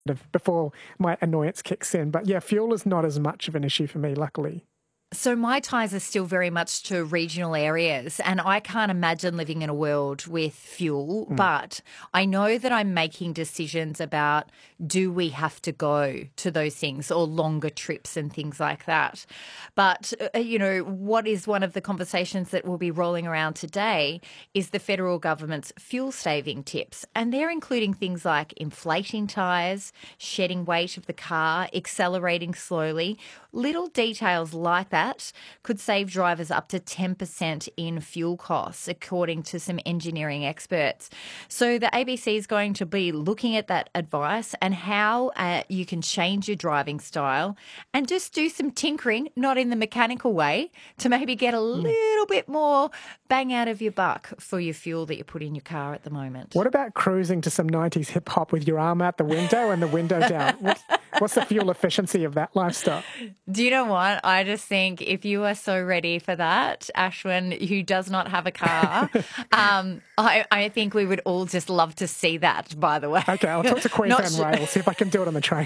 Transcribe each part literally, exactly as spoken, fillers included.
before my annoyance kicks in. But yeah, fuel is not as much of an issue for me, luckily. So my ties are still very much to regional areas, and I can't imagine living in a world with fuel, Mm. but I know that I'm making decisions about, do we have to go to those things or longer trips and things like that. But, uh, you know, what is one of the conversations that will be rolling around today is the federal government's fuel saving tips, and they're including things like inflating tyres, shedding weight of the car, accelerating slowly. Little details like that could save drivers up to ten percent in fuel costs, according to some engineering experts. So the A B C is going to be looking at that advice and how uh, you can change your driving style and just do some tinkering, not in the mechanical way, to maybe get a little bit more bang out of your buck for your fuel that you put in your car at the moment. What about cruising to some nineties hip hop with your arm out the window and the window down? What's, what's the fuel efficiency of that lifestyle? Do you know what? I just think if you are so ready for that, Ashwin, who does not have a car, um, I, I think we would all just love to see that, by the way. Okay, I'll talk to Queensland Rail, see if I can do it on the train.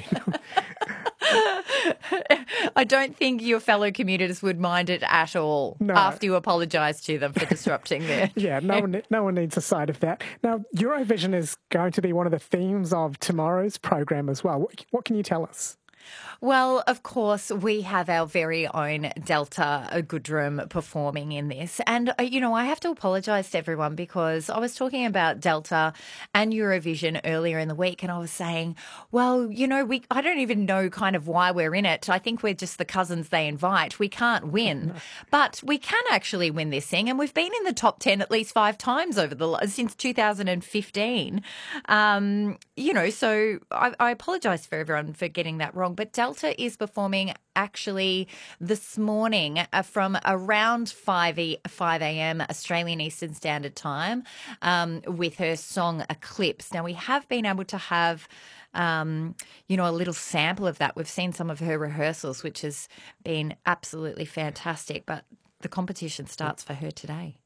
I don't think your fellow commuters would mind it at all No. after you apologise to them for disrupting their... Yeah, no one, no one needs a side of that. Now, Eurovision is going to be one of the themes of tomorrow's program as well. What, what can you tell us? Well, of course, we have our very own Delta Goodrum performing in this. And, uh, you know, I have to apologise to everyone because I was talking about Delta and Eurovision earlier in the week and I was saying, well, you know, we I don't even know kind of why we're in it. I think we're just the cousins they invite. We can't win. But we can actually win this thing. And we've been in the top ten at least five times over the since two thousand fifteen. Um, you know, so I, I apologise for everyone for getting that wrong. But Delta is performing actually this morning uh, from around five a.m. Australian Eastern Standard Time um, with her song Eclipse. Now, we have been able to have, um, you know, a little sample of that. We've seen some of her rehearsals, which has been absolutely fantastic, but the competition starts for her today.